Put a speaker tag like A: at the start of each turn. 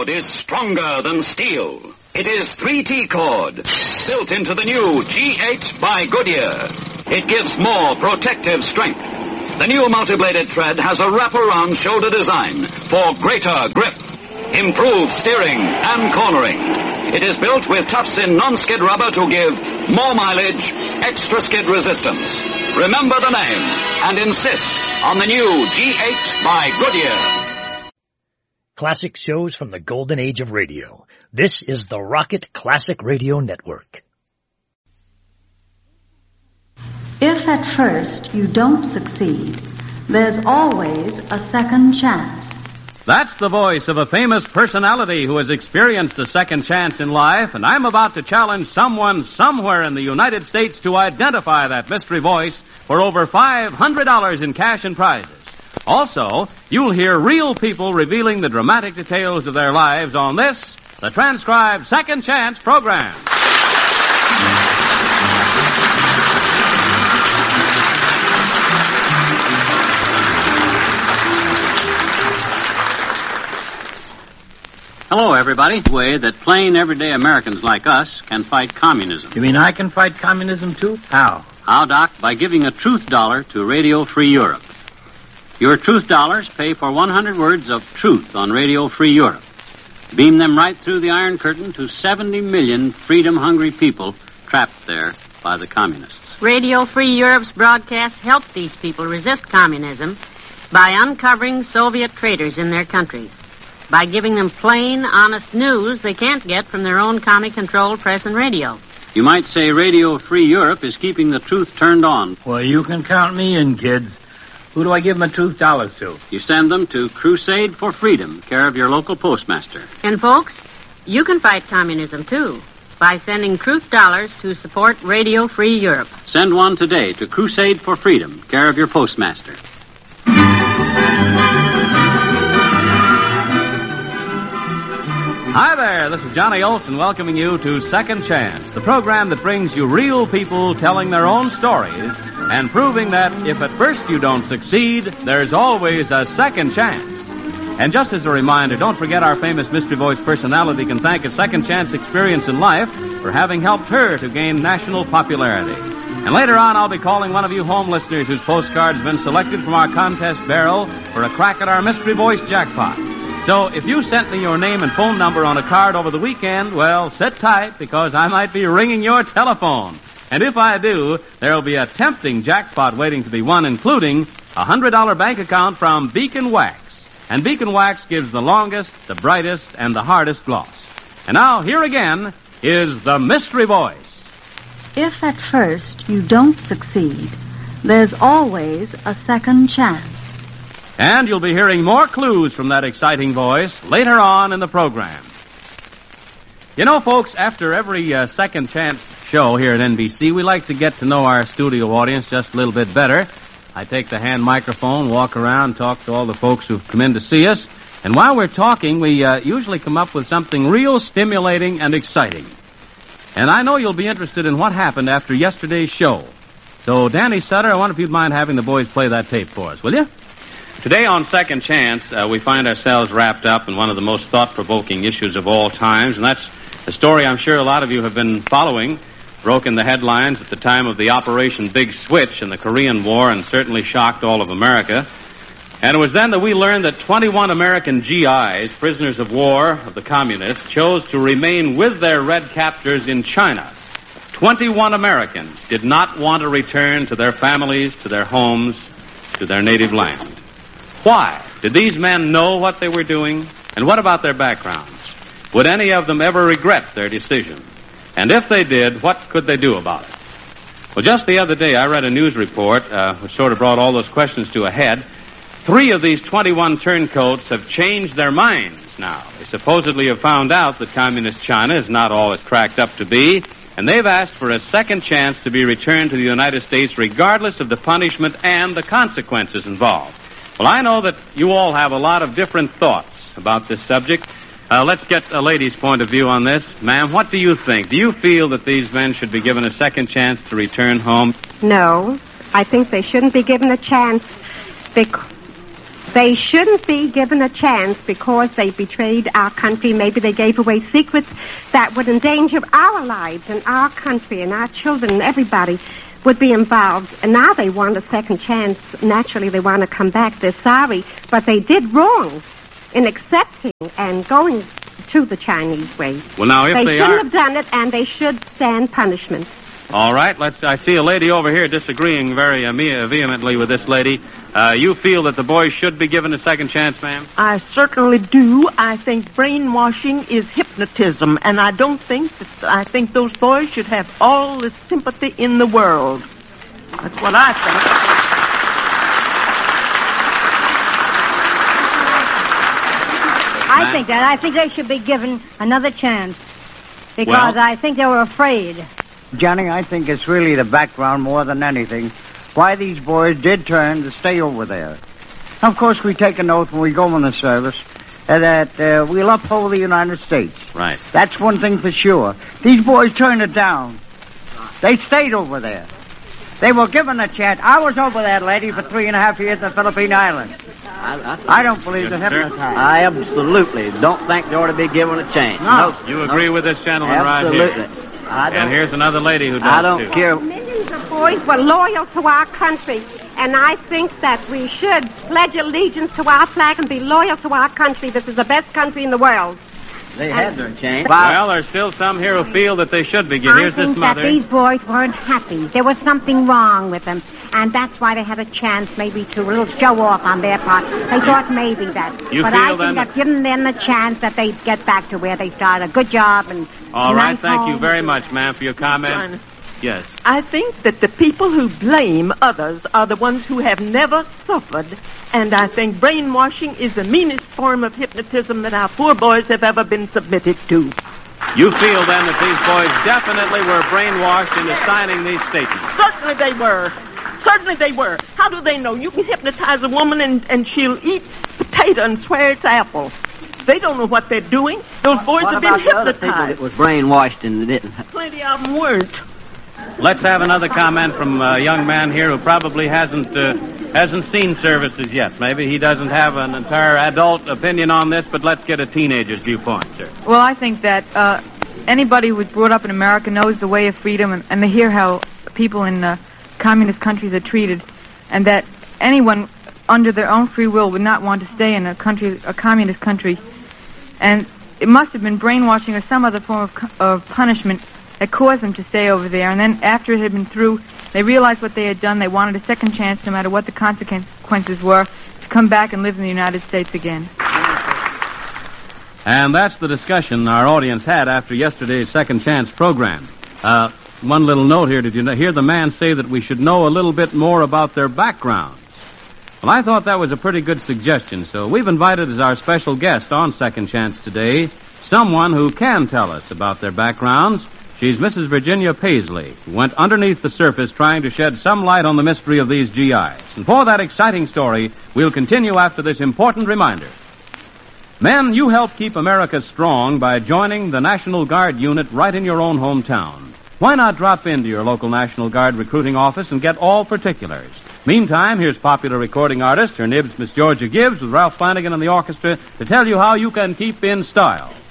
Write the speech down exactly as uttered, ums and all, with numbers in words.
A: cord is stronger than steel. It is three T cord, built into the new G eight by Goodyear. It gives more protective strength. The new multi-bladed thread has a wraparound shoulder design for greater grip, improved steering and cornering. It is built with tough-in non-skid rubber to give more mileage, extra skid resistance. Remember the name and insist on the new G eight by Goodyear.
B: Classic shows from the golden age of radio. This is the Rocket Classic Radio Network.
C: If at first you don't succeed, there's always a second chance.
D: That's the voice of a famous personality who has experienced a second chance in life, and I'm about to challenge someone somewhere in the United States to identify that mystery voice for over five hundred dollars in cash and prizes. Also, you'll hear real people revealing the dramatic details of their lives on this, the transcribed Second Chance program.
E: Hello, everybody. The way that plain, everyday Americans like us can fight communism.
B: You mean I can fight communism, too? How?
E: How, Doc? By giving a truth dollar to Radio Free Europe. Your truth dollars pay for one hundred words of truth on Radio Free Europe. Beam them right through the Iron Curtain to seventy million freedom-hungry people trapped there by the communists.
F: Radio Free Europe's broadcasts help these people resist communism by uncovering Soviet traitors in their countries, by giving them plain, honest news they can't get from their own commie-controlled press and radio.
E: You might say Radio Free Europe is keeping the truth turned on.
B: Well, you can count me in, kids. Who do I give my truth dollars to?
E: You send them to Crusade for Freedom, care of your local postmaster.
F: And, folks, you can fight communism, too, by sending truth dollars to support Radio Free Europe.
E: Send one today to Crusade for Freedom, care of your postmaster.
D: Hi there, this is Johnny Olson welcoming you to Second Chance, the program that brings you real people telling their own stories and proving that if at first you don't succeed, there's always a second chance. And just as a reminder, don't forget our famous Mystery Voice personality can thank a second chance experience in life for having helped her to gain national popularity. And later on, I'll be calling one of you home listeners whose postcard's been selected from our contest barrel for a crack at our Mystery Voice jackpot. So if you sent me your name and phone number on a card over the weekend, well, sit tight because I might be ringing your telephone. And if I do, there'll be a tempting jackpot waiting to be won, including a one hundred dollars bank account from Beacon Wax. And Beacon Wax gives the longest, the brightest, and the hardest gloss. And now, here again is the Mystery Voice.
C: If at first you don't succeed, there's always a second chance.
D: And you'll be hearing more clues from that exciting voice later on in the program. You know, folks, after every uh, Second Chance show here at N B C, we like to get to know our studio audience just a little bit better. I take the hand microphone, walk around, talk to all the folks who've come in to see us. And while we're talking, we uh, usually come up with something real stimulating and exciting. And I know you'll be interested in what happened after yesterday's show. So, Danny Sutter, I wonder if you'd mind having the boys play that tape for us, will you? Today on Second Chance, uh, we find ourselves wrapped up in one of the most thought-provoking issues of all times, and that's a story I'm sure a lot of you have been following. Broke in the headlines at the time of the Operation Big Switch in the Korean War and certainly shocked all of America. And it was then that we learned that twenty-one American G Is, prisoners of war of the communists, chose to remain with their red captors in China. twenty-one Americans did not want to return to their families, to their homes, to their native land. Why? Did these men know what they were doing? And what about their backgrounds? Would any of them ever regret their decision? And if they did, what could they do about it? Well, just the other day, I read a news report uh, which sort of brought all those questions to a head. Three of these twenty-one turncoats have changed their minds now. They supposedly have found out that communist China is not all it's cracked up to be, and they've asked for a second chance to be returned to the United States regardless of the punishment and the consequences involved. Well, I know that you all have a lot of different thoughts about this subject. Uh, let's get a lady's point of view on this. Ma'am, what do you think? Do you feel that these men should be given a second chance to return home?
G: No, I think they shouldn't be given a chance. Bec- They shouldn't be given a chance because they betrayed our country. Maybe they gave away secrets that would endanger our lives and our country and our children and everybody would be involved. And now they want a second chance. Naturally, they want to come back. They're sorry, but they did wrong in accepting and going to the Chinese way.
D: Well, now, if
G: they,
D: they
G: shouldn't
D: are...
G: have done it, and they should stand punishment.
D: All right, let's. I see a lady over here disagreeing very uh, vehemently with this lady. Uh, you feel that the boys should be given a second chance, ma'am?
H: I certainly do. I think brainwashing is hypnotism, and I don't think that. I think those boys should have all the sympathy in the world. That's what I think.
I: I think that. I think they should be given another chance because
D: Well-
I: I think they were afraid.
J: Johnny, I think it's really the background more than anything. Why these boys did turn to stay over there. Of course, we take an oath when we go in the service uh, that uh, we'll uphold the United States.
D: Right.
J: That's one thing for sure. These boys turned it down. They stayed over there. They were given a chance. I was over that lady for three and a half years in the Philippine Islands.
K: I,
J: I, I don't believe
D: Yes,
J: the
D: sir.
J: hypnotized.
K: I absolutely don't think they ought to be given a chance.
J: No.
D: You agree with this gentleman
K: Absolutely.
D: right here?
K: I don't,
D: And here's another lady who does,
K: I don't
D: too.
K: care.
G: Millions of boys were loyal to our country, and I think that we should pledge allegiance to our flag and be loyal to our country. This is the best country in the world.
K: They had their chance.
D: Well, there's still some here who feel that they should be given.
I: I
D: Here's
I: think
D: this
I: that
D: mother.
I: these boys weren't happy. There was something wrong with them, and that's why they had a chance maybe to a little show off on their part. They thought maybe that.
D: You
I: but
D: feel
I: I
D: then
I: think
D: that-
I: that giving them a chance that they'd get back to where they started. A good job and
D: All
I: a
D: right,
I: nice
D: thank
I: home.
D: you very much, ma'am, for your comment.
H: John,
D: Yes.
H: I think that the people who blame others are the ones who have never suffered. And I think brainwashing is the meanest form of hypnotism that our poor boys have ever been submitted to.
D: You feel, then, that these boys definitely were brainwashed into signing these statements.
H: Certainly they were. Certainly they were. How do they know? You can hypnotize a woman and, and she'll eat potato and swear it's apple. They don't know what they're doing. Those boys
K: What
H: have been
K: about the other people
H: hypnotized.
K: that was brainwashed and didn't?
H: Plenty of them weren't.
D: Let's have another comment from a young man here who probably hasn't uh, hasn't seen services yet. Maybe he doesn't have an entire adult opinion on this, but let's get a teenager's viewpoint, sir.
L: Well, I think that uh, anybody who was brought up in America knows the way of freedom, and, and they hear how people in uh, communist countries are treated, and that anyone under their own free will would not want to stay in a country, a communist country, and it must have been brainwashing or some other form of, of punishment that caused them to stay over there. And then after it had been through, they realized what they had done. They wanted a second chance, no matter what the consequences were, to come back and live in the United States again.
D: And that's the discussion our audience had after yesterday's Second Chance program. Uh, one little note here. Did you hear the man say that we should know a little bit more about their backgrounds? Well, I thought that was a pretty good suggestion, so we've invited as our special guest on Second Chance today someone who can tell us about their backgrounds. She's Missus Virginia Paisley, who went underneath the surface trying to shed some light on the mystery of these G Is. And for that exciting story, we'll continue after this important reminder. Men, you help keep America strong by joining the National Guard unit right in your own hometown. Why not drop into your local National Guard recruiting office and get all particulars? Meantime, here's popular recording artist, her nibs, Miss Georgia Gibbs, with Ralph Flanagan and the orchestra, to tell you how you can keep in style.